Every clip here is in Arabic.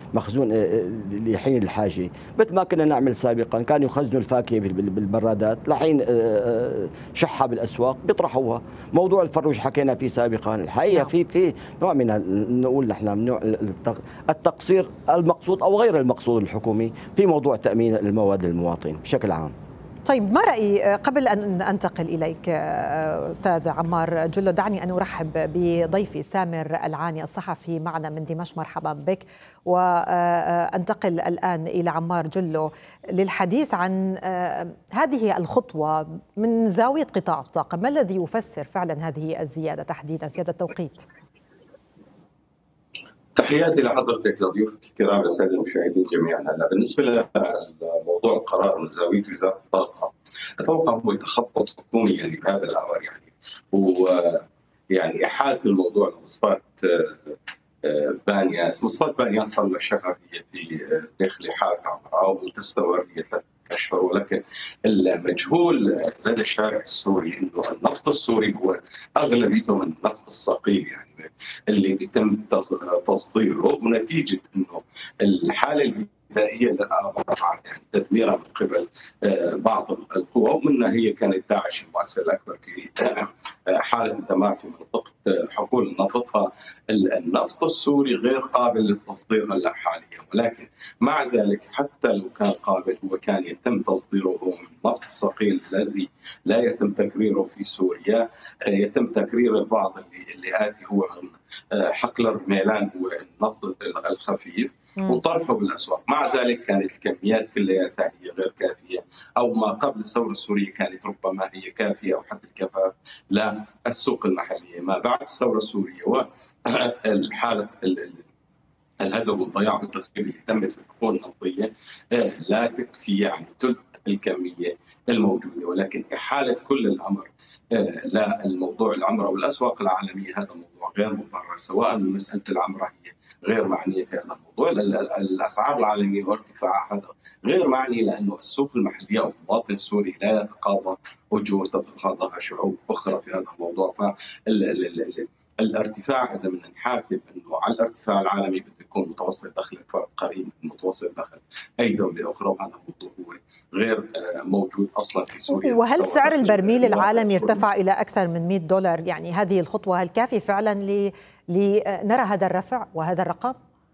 مخزون لحين الحاجة، مثل ما كنا نعمل سابقا. كانوا يخزنوا الفاكهة بالبرادات، لحين شحة بالأسواق بيطرحوها. موضوع الفروج حكينا فيه سابقا. الحقيقة في نوع من نقول نحن من نوع التقصير المقصود أو غير المقصود الحكومي في موضوع تأمين المواد للمواطن بشكل عام. طيب، ما رأيي قبل أن أنتقل إليك أستاذ عمار جلو، دعني أن أرحب بضيفي سامر العاني الصحفي معنا من دمشق. مرحبا بك. وأنتقل الآن إلى عمار جلو للحديث عن هذه الخطوة من زاوية قطاع الطاقة. ما الذي يفسر فعلا هذه الزيادة تحديدا في هذا التوقيت؟ تحياتي لحضرتك، لضيوفك الكرام، للساده المشاهدين جميعا. هلا بالنسبه لموضوع القرار من زاويه وزاره الطاقه، اتوقع هو تخبط حكومي يعني بهذا الامر، يعني ويعني احاله الموضوع لمصفات بانياس. مصفات بانياس صار لها شهر هي في داخل حاله عمرها وتستمر هي 3 أشهر، ولكن المجهول لدى الشارع السوري انه النفط السوري هو اغلبيته من النفط الصقيل، يعني اللي بيتم تصديره، ونتيجه انه الحاله البدائيه للامر يعني تدميرها من قبل بعض القوى، ومنها هي كانت داعش المؤثر الاكبر في حاله الدمار في منطقه حقول النفط. فالنفط السوري غير قابل للتصدير هلا حاليا، ولكن مع ذلك حتى لو كان قابل هو كان يتم تصديره من النفط الثقيل الذي لا يتم تكريره في سوريا. يتم تكرير البعض اللي آتي هو من حقل الرميلان، هو النفط الخفيف، وطرحه بالاسواق. مع ذلك كانت الكميات كلها هي غير كافيه، او ما قبل الثوره السوريه كانت ربما هي كافيه او حتى الكفاف للسوق المحليه. ما بعد الثوره السوريه والحاله الهدر والضياع والتخريب اللي تمت في الحقول النفطيه لا تكفي يعني ثلث الكميه الموجوده، ولكن احاله كل الامر للموضوع العمره والاسواق العالميه هذا موضوع غير مبرر، سواء من مساله العمره هي غير معنيه في هذا الموضوع، الاسعار العالميه وارتفاعها هذا غير معني، لانه السوق المحليه او المواطن السوري لا يتقاضى اجور تتقاضاها شعوب اخرى في هذا الموضوع. الارتفاع اذا بدنا نحاسب انه على الارتفاع العالمي بده يكون متوسط دخل فرق قريب من متوسط دخل اي دوله اخرى، وهذا الموضوع هو غير موجود اصلا في سوريا. وهل سعر البرميل العالمي ارتفع الى اكثر من $100؟ يعني هذه الخطوه هل كافيه فعلا لنرى هذا الرفع وهذا الرقم؟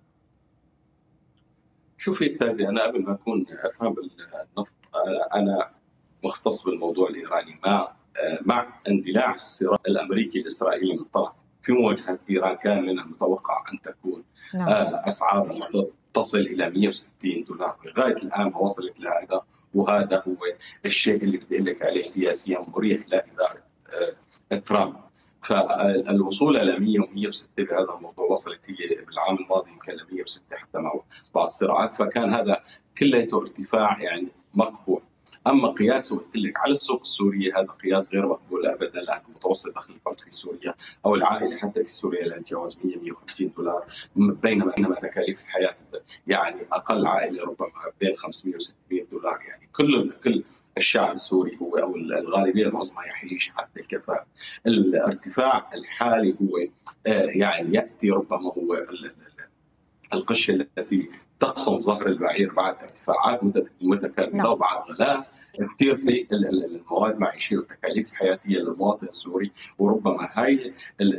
شوفي استاذي، انا قبل ما اكون افهم بالنفط انا مختص بالموضوع الايراني. مع اندلاع الصراع الامريكي الاسرائيلي من طرف في مواجهه ايران كان من المتوقع ان تكون اسعار النفط تصل الى $160 لغايه الان ما وصلت لهذا، وهذا هو الشيء اللي بدي اقول لك عليه سياسيا مريح لاداره ترامب. فالوصول الى 100 و106 بهذا الموضوع وصلت هي بالعام الماضي يمكن ل 106 حتى مع بعض الصراعات، فكان هذا كليته ارتفاع يعني مقبول. اما قياسه قلت لك على السوق السوري هذا قياس غير مقبول ابدا، لانه متوسط دخل الفرد في سوريا او العائله حتى في سوريا لا يتجاوز $100-150، بينما تكاليف الحياه يعني اقل عائله ربما بين $500 و$600. يعني كل الشعب السوري هو او الغالبيه العظمى يعيش حتى الكفاءه. الارتفاع الحالي هو يعني ياتي ربما هو القشه التي تقسم ظهر البعير بعد ارتفاعات متكرره وبعد غلاء كثير في المواد المعيشيه والتكاليف الحياتيه للمواطن السوري، وربما هاي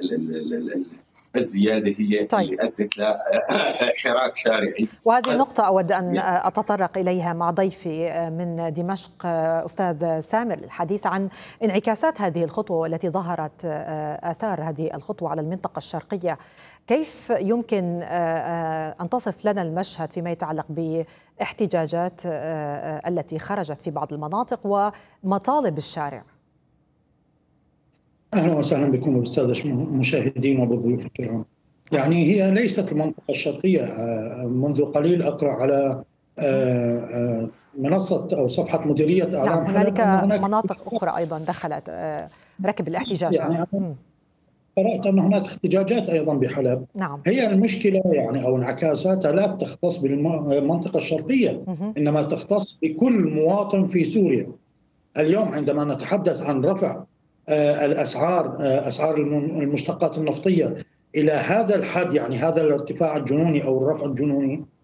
الزياده هي اللي ادت لحراك شارعي. وهذه النقطه اود ان اتطرق اليها مع ضيفي من دمشق استاذ سامر للحديث عن انعكاسات هذه الخطوه والتي ظهرت اثار هذه الخطوه على المنطقه الشرقيه. كيف يمكن أن تصف لنا المشهد فيما يتعلق باحتجاجات التي خرجت في بعض المناطق ومطالب الشارع؟ أهلا وسهلا بكم بالسادة المشاهدين وبالضيوف الكرام. يعني هي ليست المنطقة الشرقية. منذ قليل أقرأ على منصة أو صفحة مديرية إعلام هنالك مناطق أخرى أيضا دخلت ركب الاحتجاجات. يعني قرأت أن هناك احتجاجات أيضا بحلب. هي المشكلة يعني أو انعكاساتها لا تختص بالمنطقة الشرقية، إنما تختص بكل مواطن في سوريا. اليوم عندما نتحدث عن رفع أسعار المشتقات النفطية إلى هذا الحد، يعني هذا الارتفاع الجنوني أو الرفع الجنوني،